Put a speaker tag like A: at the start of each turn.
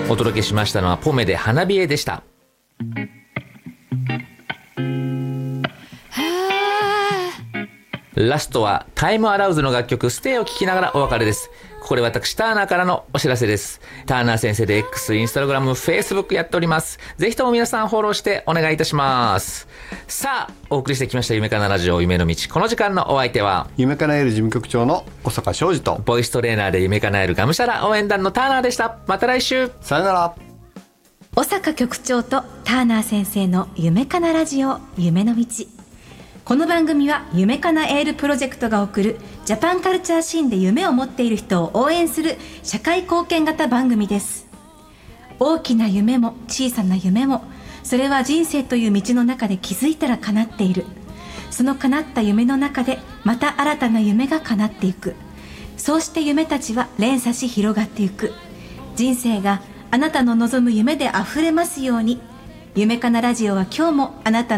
A: お届けしましたのはポメで花冷えでした。ラストはタイムアラウズの楽曲ステイを聴きながらお別れです。ここで私ターナーからのお知らせです。ターナー先生で X、インスタグラム、Facebook やっております。ぜひとも皆さんフォローしてお願いいたします。さあお送りしてきました夢かなラジオ夢の道、この時間のお相手は
B: 夢かなえる事務局長の小坂昌司と
A: ボイストレーナーで夢かなえるがむしゃら応援団のターナーでした。また来週、
B: さよなら。
C: 小坂局長とターナー先生の夢かなラジオ夢の道。この番組は夢かなエールプロジェクトが送るジャパンカルチャーシーンで夢を持っている人を応援する社会貢献型番組です。大きな夢も小さな夢も、それは人生という道の中で気づいたら叶っている。その叶った夢の中でまた新たな夢が叶っていく。そうして夢たちは連鎖し広がっていく。人生があなたの望む夢であふれますように。夢かなラジオは今日もあなたの